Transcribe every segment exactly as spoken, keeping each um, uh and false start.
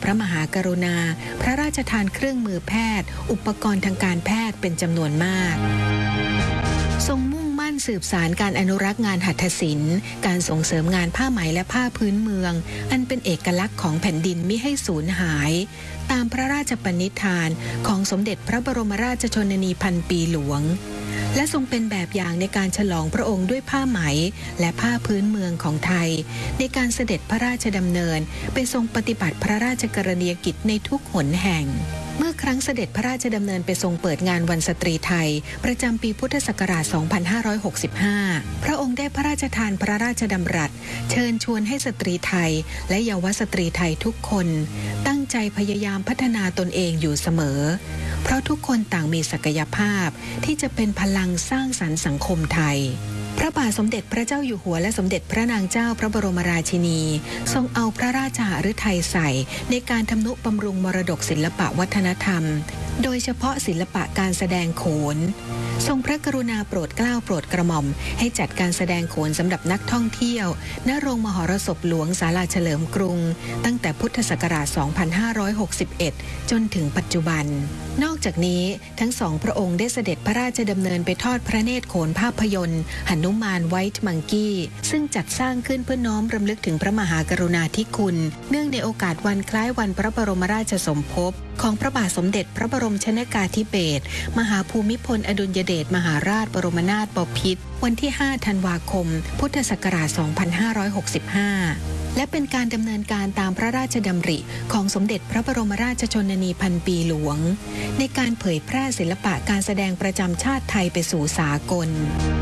พระมหากรุณาพระราชทานเครื่องมือแพทย์อุปกรณ์ทางการแพทย์เป็นจำนวนมากทรงมุ่งมั่นสืบสานการอนุรักษ์งานหัตถศิลป์การส่งเสริมงานผ้าไหมและผ้าพื้นเมืองอันเป็นเอกลักษณ์ของแผ่นดินมิให้สูญหายตามพระราชปณิธานของสมเด็จพระบรมราชชนนีพันปีหลวงและทรงเป็นแบบอย่างในการฉลองพระองค์ด้วยผ้าไหมและผ้าพื้นเมืองของไทยในการเสด็จพระราชดำเนินไปทรงปฏิบัติพระราชกรณียกิจในทุกหนแห่งเมื่อครั้งเสด็จพระราชดำเนินไปทรงเปิดงานวันสตรีไทยประจำปีพุทธศักราช สองพันห้าร้อยหกสิบห้า พระองค์ได้พระราชทานพระราชดำรัสเชิญชวนให้สตรีไทยและเยาวสตรีไทยทุกคนตั้งใจพยายามพัฒนาตนเองอยู่เสมอเพราะทุกคนต่างมีศักยภาพที่จะเป็นพลังสร้างสรรค์สังคมไทยพระบาทสมเด็จพระเจ้าอยู่หัวและสมเด็จพระนางเจ้าพระบรมราชินีทรงเอาพระราชหฤทัยใส่ในการทำนุบำรุงมรดกศิลปะวัฒนธรรมโดยเฉพาะศิลปะการแสดงโขนทรงพระกรุณาโปรดเกล้าโปรดกระหม่อมให้จัดการแสดงโขนสำหรับนักท่องเที่ยวณโรงมหรสพหลวงศาลาเฉลิมกรุงตั้งแต่พุทธศักราช สองพันห้าร้อยหกสิบเอ็ด จนถึงปัจจุบันนอกจากนี้ทั้งสองพระองค์ได้เสด็จพระราชดำเนินไปทอดพระเนตรโขนภาพยนตร์หนุมานไวท์มังกี้ซึ่งจัดสร้างขึ้นเพื่อน้อมรำลึกถึงพระมหากรุณาธิคุณเนื่องในโอกาสวันคล้ายวันพระบรมราชสมภพของพระบาทสมเด็จพระบรมชนกาธิเบศรมหาภูมิพลอดุลยเดชมหาราชบรมนาถบพิตรวันที่ห้าธันวาคมพุทธศักราช สองพันห้าร้อยหกสิบห้า และเป็นการดำเนินการตามพระราชดำริของสมเด็จพระบรมราชชนนีพันปีหลวงในการเผยแพร่ศิลปะการแสดงประจำชาติไทยไปสู่สากล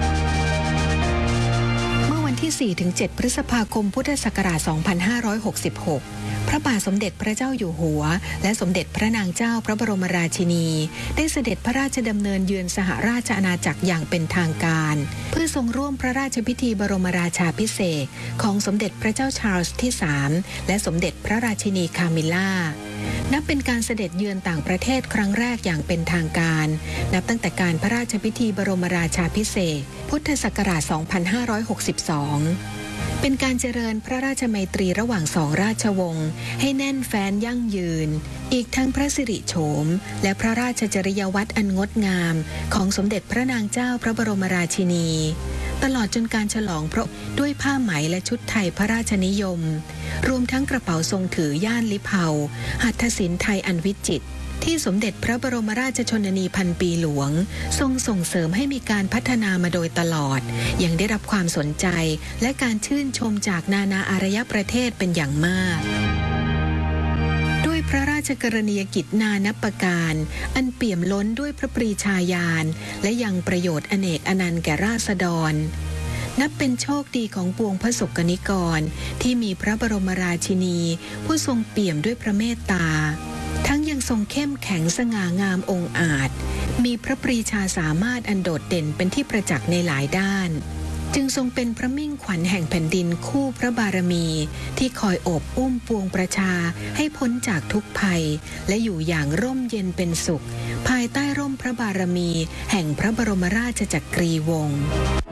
ที่ สี่ถึงเจ็ด พฤษภาคมพุทธศักราช สองพันห้าร้อยหกสิบหก พระบาทสมเด็จพระเจ้าอยู่หัวและสมเด็จพระนางเจ้าพระบรมราชินีได้เสด็จพระราชดำเนินเยือนสหราชอาณาจักรอย่างเป็นทางการเพื่อทรงร่วมพระราชพิธีบรมราชาภิเษกของสมเด็จพระเจ้าชาร์ลส์ที่ สาม และสมเด็จพระราชินีคามิลล่านับเป็นการเสด็จเยือนต่างประเทศครั้งแรกอย่างเป็นทางการนับตั้งแต่การพระราชพิธีบรมราชาภิเษกพุทธศักราช สองพันห้าร้อยหกสิบสอง เป็นการเจริญพระราชมัยตรีระหว่างสองราชวงศ์ให้แน่นแฟ้นยั่งยืนอีกทั้งพระสิริโฉมและพระราชจริยวัตรอันงดงามของสมเด็จพระนางเจ้าพระบรมราชินีตลอดจนการฉลองพระด้วยผ้าไหมและชุดไทยพระราชนิยมรวมทั้งกระเป๋าทรงถือย่านลิเผาหัตถศิลป์ไทยอันวิจิตรที่สมเด็จพระบรมราชชนนีพันปีหลวงทรงส่งเสริมให้มีการพัฒนามาโดยตลอดยังได้รับความสนใจและการชื่นชมจากนานาอารยประเทศเป็นอย่างมากด้วยพระราชกรณียกิจนานับประการอันเปี่ยมล้นด้วยพระปรีชาญาณและยังประโยชน์อเนกอนันต์แก่ราษฎรนับเป็นโชคดีของปวงพระสกนิกรที่มีพระบรมราชินีผู้ทรงเปี่ยมด้วยพระเมตตาทั้งยังทรงเข้มแข็งสง่างามองอาจมีพระปรีชาสามารถอันโดดเด่นเป็นที่ประจักษ์ในหลายด้านจึงทรงเป็นพระมิ่งขวัญแห่งแผ่นดินคู่พระบารมีที่คอยโอบอุ้มปวงประชาให้พ้นจากทุกภัยและอยู่อย่างร่มเย็นเป็นสุขภายใต้ร่มพระบารมีแห่งพระบรมราชจักรีวงศ์